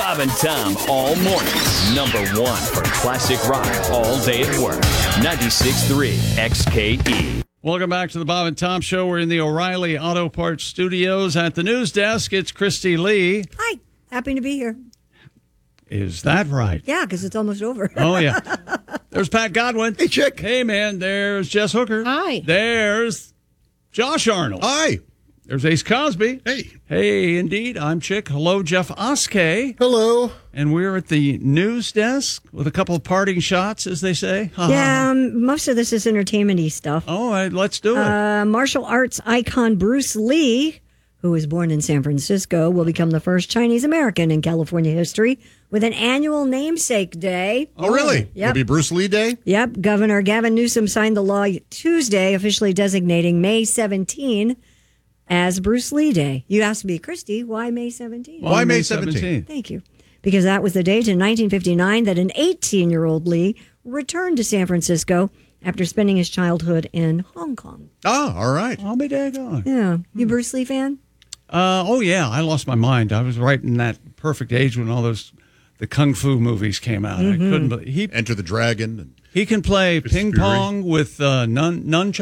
Bob and Tom all morning. Number one for classic rock all day at work. 96.3 XKE. Welcome back to the Bob and Tom Show. We're in the O'Reilly Auto Parts Studios. At the news desk, it's Christy Lee. Hi. Happy to be here. Is that right? Yeah, because it's almost over. Oh, yeah. There's Pat Godwin. Hey, Chick. Hey, man. There's Jess Hooker. Hi. There's Josh Arnold. Hi. There's Ace Cosby. Hey. Hey, indeed. I'm Chick. Hello, Jeff Oskey. Hello. And we're at the news desk with a couple of parting shots, as they say. Yeah, most of this is entertainment-y stuff. All right, let's do it. Martial arts icon Bruce Lee, who was born in San Francisco, will become the first Chinese-American in California history with an annual namesake day. Oh, really? Yep. It'll be Bruce Lee Day? Yep. Governor Gavin Newsom signed the law Tuesday, officially designating May 17 as Bruce Lee Day. You asked me, Christy, why May 17? Why May 17th? Thank you. Because that was the date in 1959 that an 18-year-old Lee returned to San Francisco after spending his childhood in Hong Kong. Oh, all right. I'll be daggone. Yeah. You Bruce Lee fan? Oh, yeah. I lost my mind. I was right in that perfect age when all the Kung Fu movies came out. I couldn't believe Enter the Dragon. he can play ping Fury. pong with nunchucks.